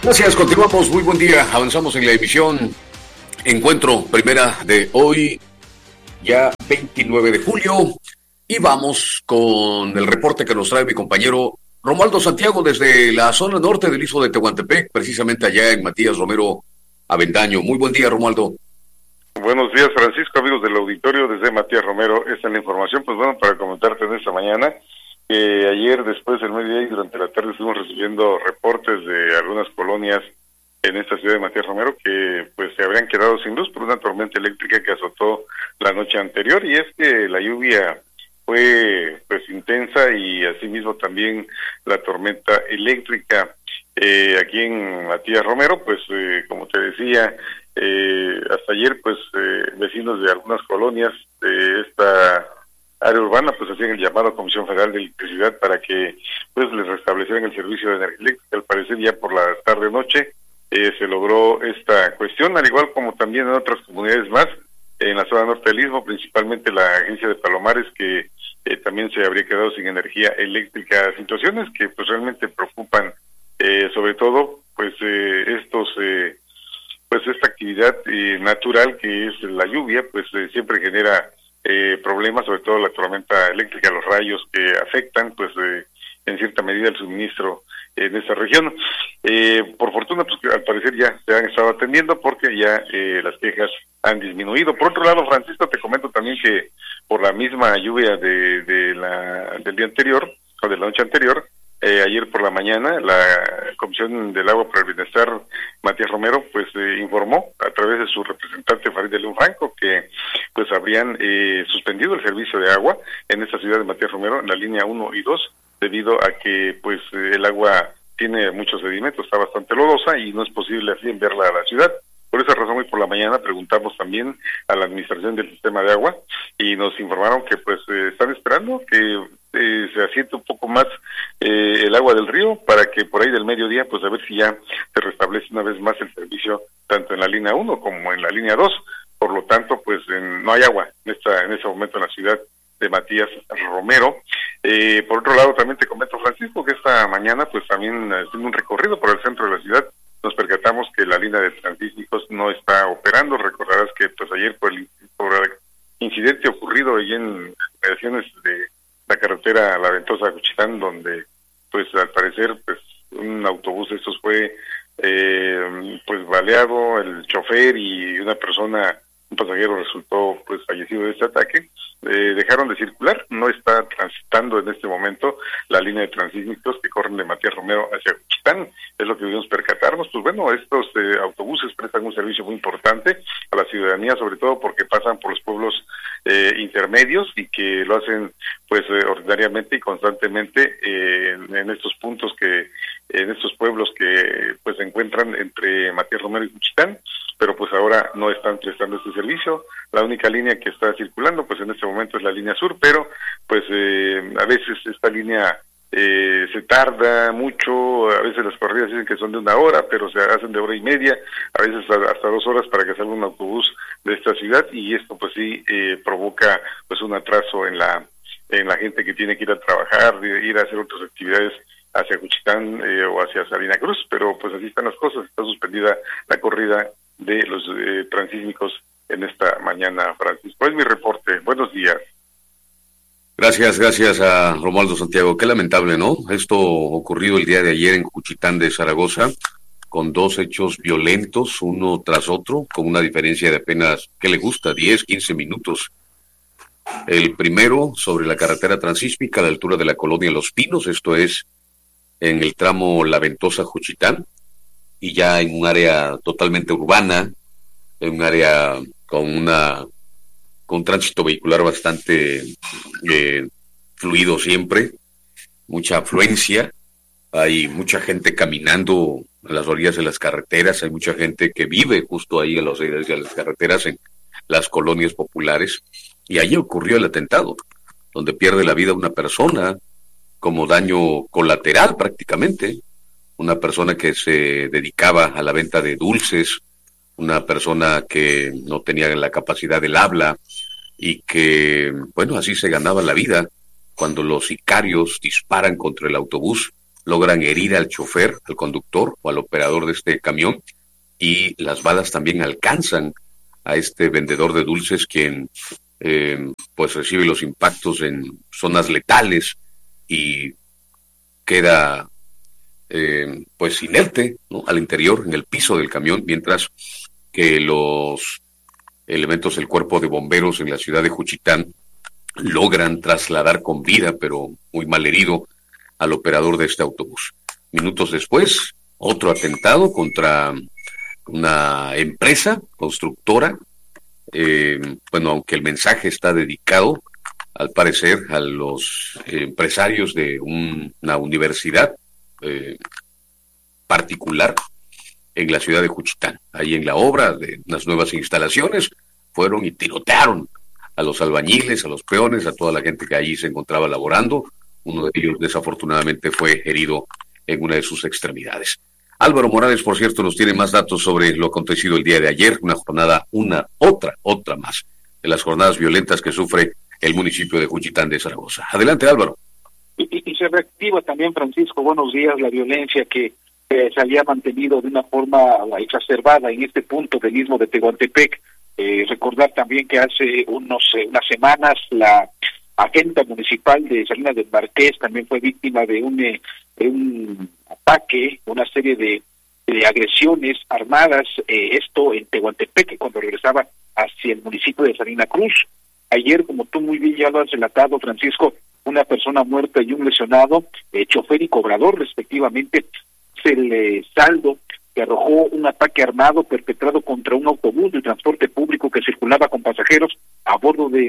Gracias, continuamos. Muy buen día. Avanzamos en la emisión Encuentro Primera de hoy, ya 29 de julio. Y vamos con el reporte que nos trae mi compañero Romualdo Santiago desde la zona norte del Istmo de Tehuantepec, precisamente allá en Matías Romero Avendaño. Muy buen día, Romualdo. Buenos días, Francisco, amigos del auditorio, desde Matías Romero. Esta es la información, pues bueno, para comentarte en esta mañana, que ayer después del mediodía y durante la tarde estuvimos recibiendo reportes de algunas colonias en esta ciudad de Matías Romero que pues se habrían quedado sin luz por una tormenta eléctrica que azotó la noche anterior, y es que la lluvia fue pues intensa y asimismo también la tormenta eléctrica. Aquí en Matías Romero, pues como te decía, hasta ayer pues vecinos de algunas colonias de esta área urbana pues hacían el llamado a Comisión Federal de Electricidad para que pues les restablecieran el servicio de energía eléctrica. Al parecer ya por la tarde-noche se logró esta cuestión, al igual como también en otras comunidades más, en la zona norte del Istmo, principalmente la agencia de Palomares, que también se habría quedado sin energía eléctrica. Situaciones que pues realmente preocupan, sobre todo pues pues esta actividad natural que es la lluvia, pues siempre genera problemas, sobre todo la tormenta eléctrica, los rayos que afectan pues en cierta medida el suministro en esta región. Por fortuna, pues al parecer ya se han estado atendiendo porque ya las quejas han disminuido. Por otro lado, Francisco, te comento también que por la misma lluvia del día anterior, o de la noche anterior, ayer por la mañana, la Comisión del Agua para el Bienestar, Matías Romero, pues informó a través de su representante Farid de León Franco que pues habrían suspendido el servicio de agua en esta ciudad de Matías Romero, en la línea 1 y 2, debido a que pues el agua tiene mucho sedimento, está bastante lodosa y no es posible así enviarla a la ciudad. Por esa razón, hoy por la mañana preguntamos también a la administración del sistema de agua y nos informaron que pues están esperando que se asiente un poco más el agua del río para que por ahí del mediodía pues a ver si ya se restablece una vez más el servicio tanto en la línea 1 como en la línea 2. Por lo tanto, pues no hay agua en ese momento en la ciudad de Matías Romero. Por otro lado, también te comento, Francisco, que esta mañana pues también haciendo un recorrido por el centro de la ciudad, nos percatamos que la línea de transísmicos no está operando. Recordarás que pues ayer por el incidente ocurrido ahí en mediaciones de la carretera La Ventosa Juchitán, donde pues al parecer pues un autobús de estos fue pues baleado, el chofer y un pasajero resultó pues fallecido de este ataque. Dejaron de circular, no está transitando en este momento la línea de transísmicos que corren de Matías Romero hacia Juchitán, es lo que debemos percatarnos. Pues bueno, estos autobuses prestan un servicio muy importante a la ciudadanía, sobre todo porque pasan por los pueblos intermedios y que lo hacen pues ordinariamente y constantemente en estos puntos en estos pueblos que pues se encuentran entre Matías Romero y Juchitán, pero pues ahora no están prestando este servicio. La única línea que está circulando pues en este momento es la línea sur, pero pues a veces esta línea se tarda mucho, a veces las corridas dicen que son de 1 hora, pero se hacen de 1 hora y media, a veces hasta 2 horas para que salga un autobús de esta ciudad, y esto pues sí provoca pues un atraso en la gente que tiene que ir a trabajar, ir a hacer otras actividades hacia Juchitán o hacia Salina Cruz, pero pues así están las cosas. Está suspendida la corrida de los transísmicos en esta mañana, Francisco. Es mi reporte. Buenos días. Gracias a Romualdo Santiago. Qué lamentable, ¿no? Esto ocurrido el día de ayer en Juchitán de Zaragoza, con 2 hechos violentos, uno tras otro, con una diferencia de apenas, ¿qué le gusta? 10, 15 minutos. El primero sobre la carretera transísmica a la altura de la colonia Los Pinos, esto es en el tramo La Ventosa Juchitán, y ya en un área totalmente urbana, en un área con un tránsito vehicular bastante fluido siempre, mucha afluencia, hay mucha gente caminando a las orillas de las carreteras, hay mucha gente que vive justo ahí a las orillas de las carreteras, en las colonias populares, y ahí ocurrió el atentado, donde pierde la vida una persona como daño colateral prácticamente, una persona que se dedicaba a la venta de dulces, una persona que no tenía la capacidad del habla y que, bueno, así se ganaba la vida cuando los sicarios disparan contra el autobús logran herir al chofer, al conductor o al operador de este camión, y las balas también alcanzan a este vendedor de dulces, quien pues recibe los impactos en zonas letales y queda pues inerte, ¿no?, al interior, en el piso del camión, mientras que los elementos del cuerpo de bomberos en la ciudad de Juchitán logran trasladar con vida, pero muy mal herido, al operador de este autobús. Minutos después, otro atentado contra una empresa constructora. Bueno, aunque el mensaje está dedicado, al parecer, a los empresarios de una universidad particular en la ciudad de Juchitán. Ahí en la obra de unas nuevas instalaciones, fueron y tirotearon a los albañiles, a los peones, a toda la gente que allí se encontraba laborando. Uno de ellos desafortunadamente fue herido en una de sus extremidades. Álvaro Morales, por cierto, nos tiene más datos sobre lo acontecido el día de ayer, una jornada, otra más, de las jornadas violentas que sufre el municipio de Juchitán de Zaragoza. Adelante, Álvaro. Y se reactiva también, Francisco, buenos días, la violencia que se había mantenido de una forma exacerbada en este punto del istmo de Tehuantepec. Recordar también que hace unas semanas la agente municipal de Salinas del Marqués también fue víctima de un ataque, una serie de agresiones armadas, esto en Tehuantepec, cuando regresaba hacia el municipio de Salina Cruz. Ayer, como tú muy bien ya lo has relatado, Francisco, una persona muerta y un lesionado, chofer y cobrador respectivamente, es el saldo que arrojó un ataque armado perpetrado contra un autobús de transporte público que circulaba con pasajeros a bordo de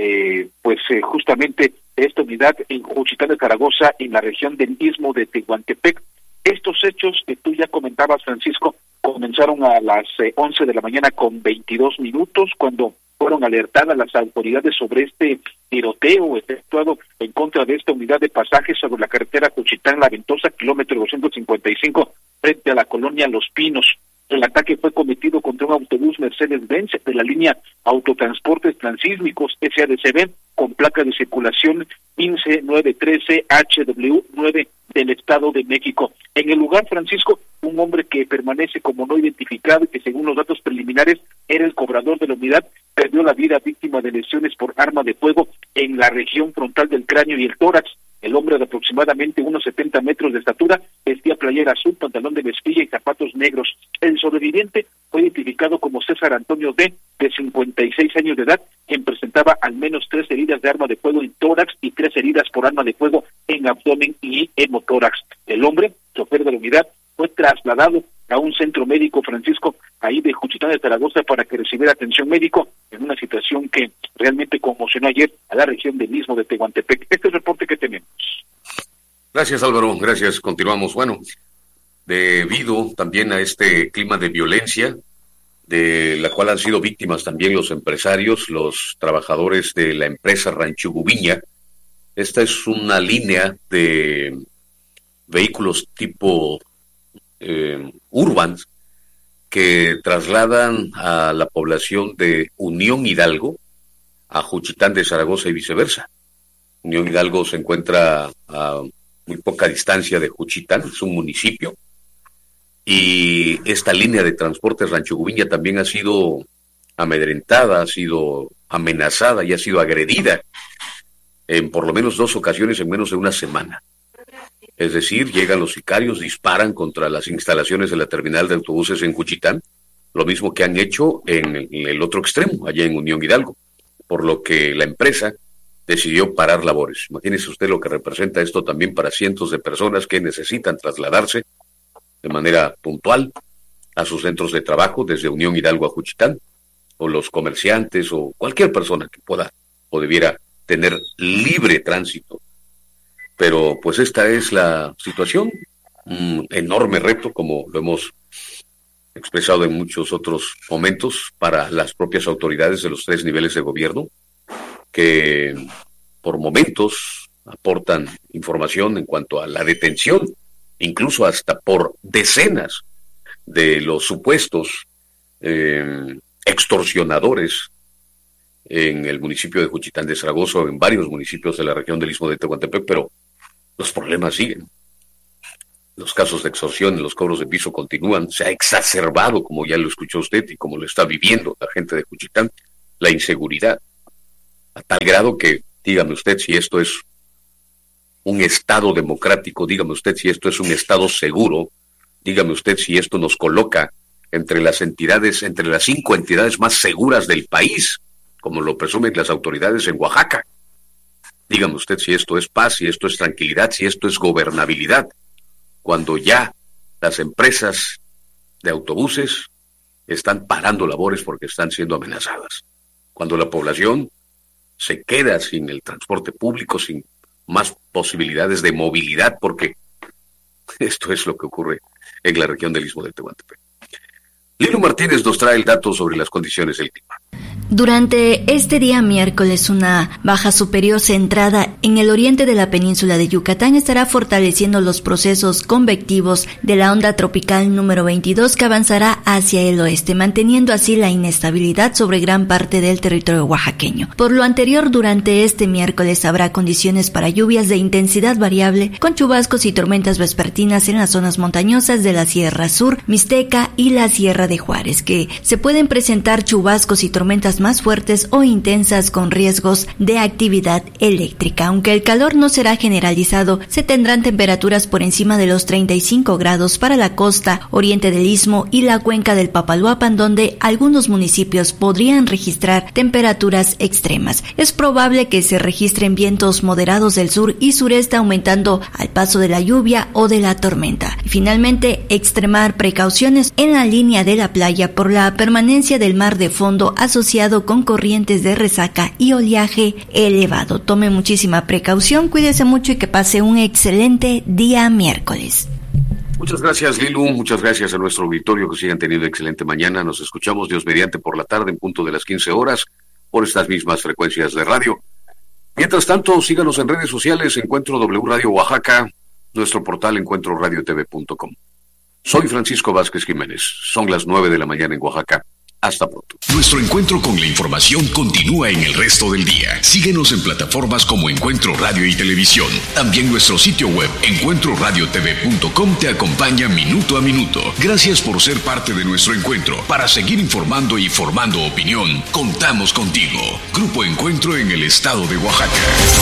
justamente esta unidad en Juchitán de Zaragoza, en la región del istmo de Tehuantepec. Estos hechos que tú ya comentabas, Francisco, comenzaron a las 11 de la mañana con 22 minutos, cuando fueron alertadas las autoridades sobre este tiroteo efectuado en contra de esta unidad de pasajes sobre la carretera Juchitán-La Ventosa, kilómetro 255, frente a la colonia Los Pinos. El ataque fue cometido contra un autobús Mercedes-Benz de la línea Autotransportes Transísmicos SADCB con placa de circulación 15913 HW9 del Estado de México. En el lugar, Francisco, un hombre que permanece como no identificado y que según los datos preliminares era el cobrador de la unidad, perdió la vida víctima de lesiones por arma de fuego en la región frontal del cráneo y el tórax. El hombre de aproximadamente unos 70 metros de estatura vestía playera azul, pantalón de mezclilla y zapatos negros. El sobreviviente fue identificado como César Antonio D., de 56 años de edad, quien presentaba al menos 3 heridas de arma de fuego en tórax y 3 heridas por arma de fuego en abdomen y hemotórax. El hombre, chofer de la unidad, fue trasladado a un centro médico, Francisco, ahí de Juchitán de Zaragoza, para que recibiera atención médico en una situación que realmente conmocionó ayer a la región del istmo de Tehuantepec. Este es el reporte que tenemos. Gracias, Álvaro, gracias. Continuamos. Bueno, debido también a este clima de violencia, de la cual han sido víctimas también los empresarios, los trabajadores de la empresa Rancho Gubiña. Esta es una línea de vehículos tipo urbans que trasladan a la población de Unión Hidalgo a Juchitán de Zaragoza y viceversa. Unión Hidalgo se encuentra a muy poca distancia de Juchitán, es un municipio, y esta línea de transportes Rancho Gubiña también ha sido amedrentada, ha sido amenazada y ha sido agredida en por lo menos 2 ocasiones en menos de una semana. Es decir, llegan los sicarios, disparan contra las instalaciones de la terminal de autobuses en Juchitán, lo mismo que han hecho en el otro extremo, allá en Unión Hidalgo, por lo que la empresa decidió parar labores. Imagínese usted lo que representa esto también para cientos de personas que necesitan trasladarse de manera puntual a sus centros de trabajo desde Unión Hidalgo a Juchitán, o los comerciantes o cualquier persona que pueda o debiera tener libre tránsito. Pero pues esta es la situación, un enorme reto, como lo hemos expresado en muchos otros momentos, para las propias autoridades de los 3 niveles de gobierno, que por momentos aportan información en cuanto a la detención, incluso hasta por decenas de los supuestos extorsionadores en el municipio de Juchitán de Zaragoza o en varios municipios de la región del istmo de Tehuantepec, pero los problemas siguen. Los casos de extorsión, los cobros de piso continúan. Se ha exacerbado, como ya lo escuchó usted y como lo está viviendo la gente de Juchitán, la inseguridad. A tal grado que, dígame usted si esto es un Estado democrático, dígame usted si esto es un Estado seguro, dígame usted si esto nos coloca entre las entidades, entre las 5 entidades más seguras del país, como lo presumen las autoridades en Oaxaca. Dígame usted si esto es paz, si esto es tranquilidad, si esto es gobernabilidad, cuando ya las empresas de autobuses están parando labores porque están siendo amenazadas, cuando la población se queda sin el transporte público, sin más posibilidades de movilidad, porque esto es lo que ocurre en la región del Istmo de Tehuantepec. Lilo Martínez nos trae el dato sobre las condiciones del clima. Durante este día miércoles, una baja superior centrada en el oriente de la península de Yucatán estará fortaleciendo los procesos convectivos de la onda tropical número 22 que avanzará hacia el oeste, manteniendo así la inestabilidad sobre gran parte del territorio oaxaqueño. Por lo anterior, durante este miércoles habrá condiciones para lluvias de intensidad variable, con chubascos y tormentas vespertinas en las zonas montañosas de la Sierra Sur, Mixteca y la Sierra de Juárez, que se pueden presentar chubascos y tormentas más fuertes o intensas con riesgos de actividad eléctrica. Aunque el calor no será generalizado, se tendrán temperaturas por encima de los 35 grados para la costa oriente del Istmo y la cuenca del Papaloapan, donde algunos municipios podrían registrar temperaturas extremas. Es probable que se registren vientos moderados del sur y sureste, aumentando al paso de la lluvia o de la tormenta. Y finalmente, extremar precauciones en la línea de la playa por la permanencia del mar de fondo asociado con corrientes de resaca y oleaje elevado. Tome muchísima precaución, cuídese mucho y que pase un excelente día miércoles. Muchas gracias, Lilu. Muchas gracias a nuestro auditorio. Que sigan teniendo excelente mañana. Nos escuchamos Dios mediante por la tarde en punto de las 15 horas por estas mismas frecuencias de radio. Mientras tanto, síganos en redes sociales. Encuentro W Radio Oaxaca, nuestro portal encuentroradiotv.com. Soy Francisco Vázquez Jiménez. Son las 9 de la mañana en Oaxaca. Hasta pronto. Nuestro encuentro con la información continúa en el resto del día. Síguenos en plataformas como Encuentro Radio y Televisión. También nuestro sitio web, encuentroradiotv.com, te acompaña minuto a minuto. Gracias por ser parte de nuestro encuentro. Para seguir informando y formando opinión, contamos contigo. Grupo Encuentro en el estado de Oaxaca.